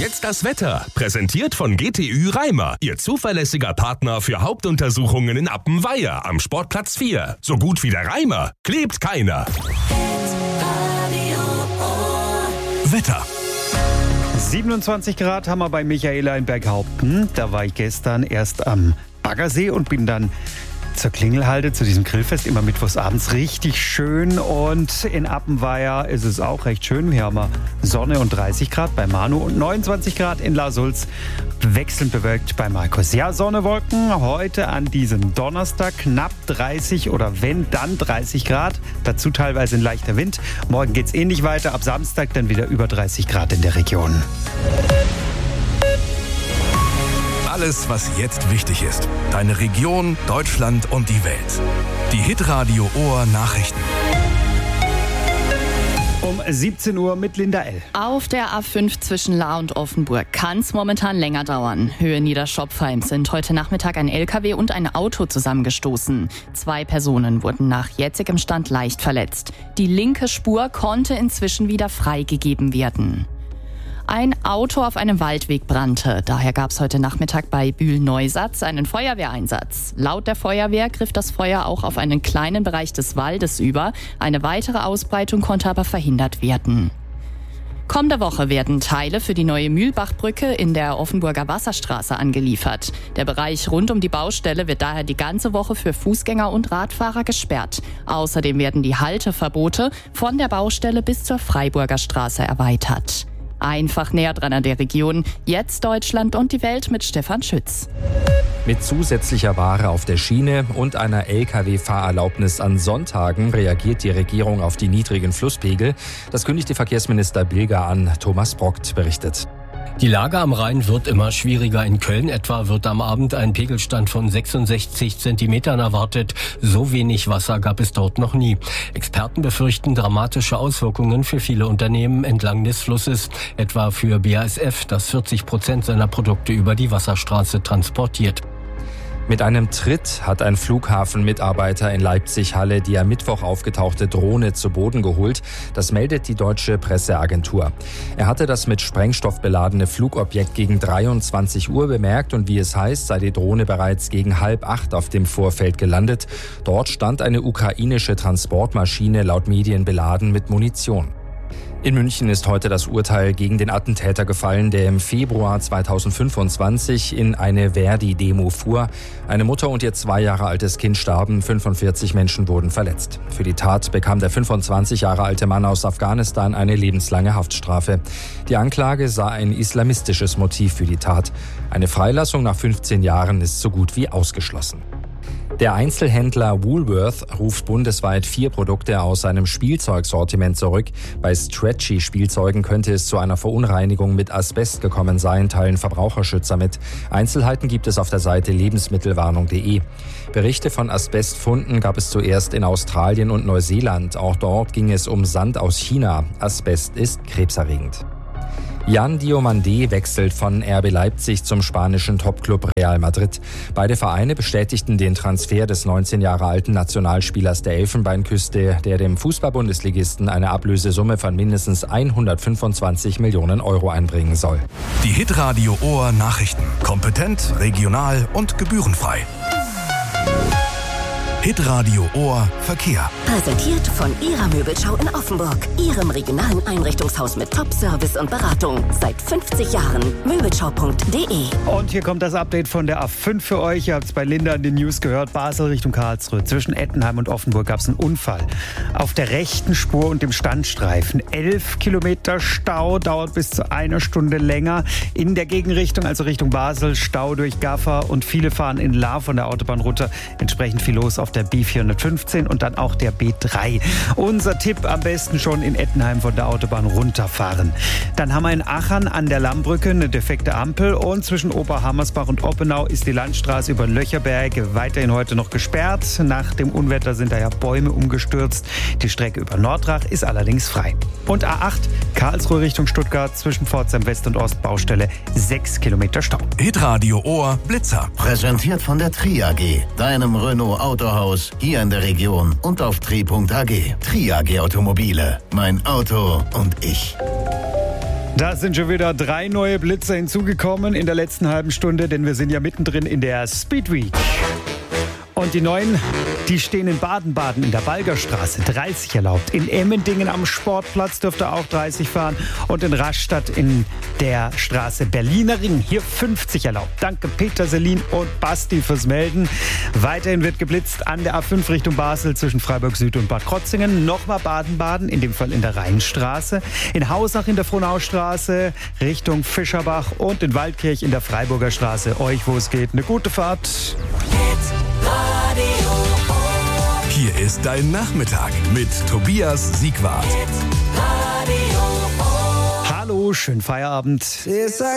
jetzt das Wetter. Präsentiert von GTÜ Reimer. Ihr zuverlässiger Partner für Hauptuntersuchungen in Appenweier am Sportplatz 4. So gut wie der Reimer klebt keiner. Wetter. 27 Grad haben wir bei Michaela in Berghaupten. Da war ich gestern erst am Baggersee und bin dann zur Klingelhalde, zu diesem Grillfest, immer mittwochs abends. Richtig schön. Und in Appenweier ist es auch recht schön. Hier haben wir Sonne und 30 Grad bei Manu und 29 Grad in La Sulz. Wechselnd bewölkt bei Markus. Ja, Sonne, Wolken. Heute an diesem Donnerstag knapp 30 oder wenn, dann 30 Grad. Dazu teilweise ein leichter Wind. Morgen geht's ähnlich weiter. Ab Samstag dann wieder über 30 Grad in der Region. Alles, was jetzt wichtig ist. Deine Region, Deutschland und die Welt. Die Hitradio Ohr Nachrichten. Um 17 Uhr mit Linda L. Auf der A5 zwischen Lahr und Offenburg kann es momentan länger dauern. Höhe Niederschopfheim sind heute Nachmittag ein LKW und ein Auto zusammengestoßen. 2 Personen wurden nach jetzigem Stand leicht verletzt. Die linke Spur konnte inzwischen wieder freigegeben werden. Ein Auto auf einem Waldweg brannte. Daher gab es heute Nachmittag bei Bühl-Neusatz einen Feuerwehreinsatz. Laut der Feuerwehr griff das Feuer auch auf einen kleinen Bereich des Waldes über. Eine weitere Ausbreitung konnte aber verhindert werden. Kommende Woche werden Teile für die neue Mühlbachbrücke in der Offenburger Wasserstraße angeliefert. Der Bereich rund um die Baustelle wird daher die ganze Woche für Fußgänger und Radfahrer gesperrt. Außerdem werden die Halteverbote von der Baustelle bis zur Freiburger Straße erweitert. Einfach näher dran an der Region. Jetzt Deutschland und die Welt mit Stefan Schütz. Mit zusätzlicher Ware auf der Schiene und einer Lkw-Fahrerlaubnis an Sonntagen reagiert die Regierung auf die niedrigen Flusspegel. Das kündigte Verkehrsminister Bilger an. Thomas Brockt berichtet. Die Lage am Rhein wird immer schwieriger. In Köln etwa wird am Abend ein Pegelstand von 66 Zentimetern erwartet. So wenig Wasser gab es dort noch nie. Experten befürchten dramatische Auswirkungen für viele Unternehmen entlang des Flusses. Etwa für BASF, das 40% seiner Produkte über die Wasserstraße transportiert. Mit einem Tritt hat ein Flughafenmitarbeiter in Leipzig-Halle die am Mittwoch aufgetauchte Drohne zu Boden geholt. Das meldet die deutsche Presseagentur. Er hatte das mit Sprengstoff beladene Flugobjekt gegen 23 Uhr bemerkt und wie es heißt, sei die Drohne bereits gegen 7:30 auf dem Vorfeld gelandet. Dort stand eine ukrainische Transportmaschine laut Medien beladen mit Munition. In München ist heute das Urteil gegen den Attentäter gefallen, der im Februar 2025 in eine Verdi-Demo fuhr. Eine Mutter und ihr 2 Jahre altes Kind starben, 45 Menschen wurden verletzt. Für die Tat bekam der 25 Jahre alte Mann aus Afghanistan eine lebenslange Haftstrafe. Die Anklage sah ein islamistisches Motiv für die Tat. Eine Freilassung nach 15 Jahren ist so gut wie ausgeschlossen. Der Einzelhändler Woolworth ruft bundesweit 4 Produkte aus seinem Spielzeugsortiment zurück. Bei Stretchy-Spielzeugen könnte es zu einer Verunreinigung mit Asbest gekommen sein, teilen Verbraucherschützer mit. Einzelheiten gibt es auf der Seite lebensmittelwarnung.de. Berichte von Asbestfunden gab es zuerst in Australien und Neuseeland. Auch dort ging es um Sand aus China. Asbest ist krebserregend. Jan Diomandé wechselt von RB Leipzig zum spanischen Topclub Real Madrid. Beide Vereine bestätigten den Transfer des 19 Jahre alten Nationalspielers der Elfenbeinküste, der dem Fußball-Bundesligisten eine Ablösesumme von mindestens 125 Millionen Euro einbringen soll. Die Hitradio Ohr Nachrichten. Kompetent, regional und gebührenfrei. Hitradio Ohr Verkehr. Präsentiert von Ihrer Möbelschau in Offenburg. Ihrem regionalen Einrichtungshaus mit Top-Service und Beratung. Seit 50 Jahren. Möbelschau.de. Und hier kommt das Update von der A5 für euch. Ihr habt es bei Linda in den News gehört. Basel Richtung Karlsruhe. Zwischen Ettenheim und Offenburg gab es einen Unfall. Auf der rechten Spur und dem Standstreifen. 11 Kilometer Stau, dauert bis zu 1 Stunde länger. In der Gegenrichtung, also Richtung Basel, Stau durch Gaffer. Und viele fahren in Lahr von der Autobahn runter. Entsprechend viel los auf der B415 und dann auch der B3. Unser Tipp: am besten schon in Ettenheim von der Autobahn runterfahren. Dann haben wir in Achern an der Lammbrücke eine defekte Ampel und zwischen Oberhammersbach und Oppenau ist die Landstraße über Löcherberg weiterhin heute noch gesperrt. Nach dem Unwetter sind da ja Bäume umgestürzt. Die Strecke über Nordrach ist allerdings frei. Und A8 Karlsruhe Richtung Stuttgart zwischen Pforzheim West und Ost Baustelle 6 Kilometer Stau. Hitradio Ohr Blitzer. Präsentiert von der Tri AG, deinem Renault Autohaus hier in der Region und auf tri.ag. Tri AG Automobile. Mein Auto und ich. Da sind schon wieder 3 neue Blitzer hinzugekommen in der letzten halben Stunde, denn wir sind ja mittendrin in der Speed Week. Und die neuen, die stehen in Baden-Baden in der Balgerstraße, 30 erlaubt. In Emmendingen am Sportplatz dürft ihr auch 30 fahren. Und in Rastatt in der Straße Berliner Ring, hier 50 erlaubt. Danke Peter, Selin und Basti fürs Melden. Weiterhin wird geblitzt an der A5 Richtung Basel zwischen Freiburg Süd und Bad Krotzingen. Nochmal Baden-Baden, in dem Fall in der Rheinstraße. In Hausach in der Frohnaustraße Richtung Fischerbach und in Waldkirch in der Freiburger Straße. Euch, wo es geht, eine gute Fahrt. Hier ist dein Nachmittag mit Tobias Siegwart. Hallo, schönen Feierabend.